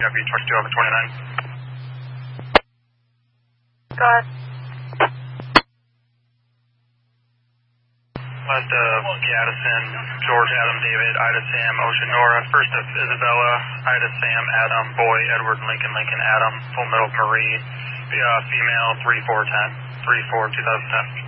W22 over 29. Go ahead. Last Gaddison, George, Adam, David, Ida, Sam, Ocean, Nora. First of Isabella, Ida, Sam, Adam, Boy, Edward, Lincoln, Lincoln, Adam. Full middle, Marie. Female, 3410. 34, 2010.